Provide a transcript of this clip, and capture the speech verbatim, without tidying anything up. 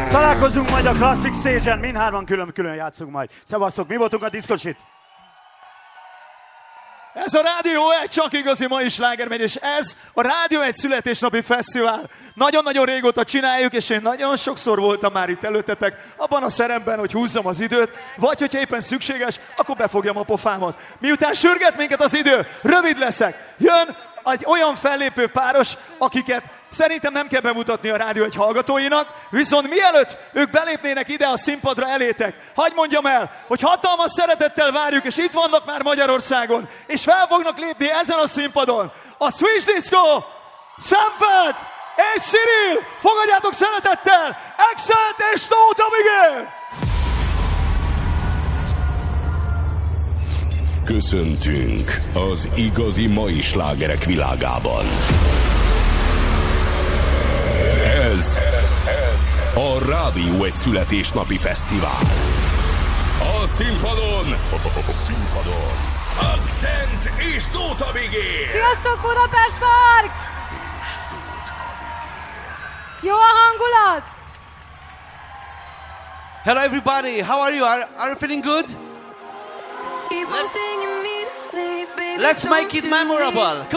Találkozunk majd a Classic Stage-en, mindhárman külön-külön játszunk majd. Szevasztok, mi voltunk a Diszkocsit? Ez a Rádió egy csak igazi mai slágermegy, és ez a Rádió egy születésnapi fesztivál. Nagyon-nagyon régóta csináljuk, és én nagyon sokszor voltam már itt előttetek, abban a szerepben, hogy húzzam az időt, vagy hogyha éppen szükséges, akkor befogjam a pofámat. Miután sürget minket az idő, rövid leszek. Jön egy olyan fellépő páros, akiket szerintem nem kell bemutatni a Rádió egy hallgatóinak, viszont mielőtt ők belépnének ide a színpadra elétek, hadd mondjam el, hogy hatalmas szeretettel várjuk, és itt vannak már Magyarországon, és fel fognak lépni ezen a színpadon a Switch Disco, Sanford és Cyril, fogadjátok szeretettel, Accent és Tóth Miguel! Köszöntünk az igazi mai slágerek világában. Ez a Rádió egy születésnapi fesztivál. A színpadon, a színpadon Accent és Tóth Miguel. Sziasztok, Budapest Park! Jó a hangulat? Hello everybody, how are you? Are, are you feeling good? Let's, let's make it memorable. Come